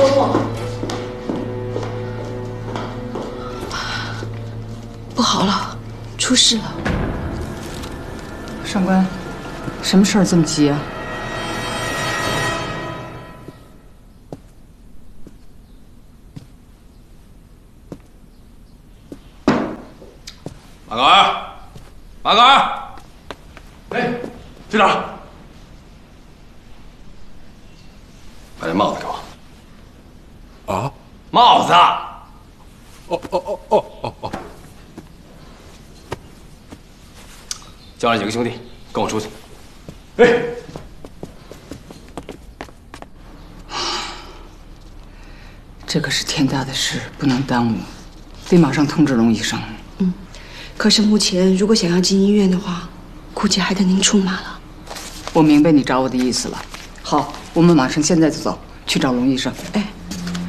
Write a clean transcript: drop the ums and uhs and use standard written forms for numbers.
不好了，出事了！ 上官，什么事儿这么急啊？ 马高儿，马高儿，哎，队长，把这帽子给我。啊，帽子。哦。叫上几个兄弟，跟我出去。哎。 这可是天大的事，不能耽误，得马上通知龙医生。 可是目前如果想要进医院的话，估计还得您出马了。 我明白你找我的意思了。好，我们马上现在就走，去找龙医生。 哎。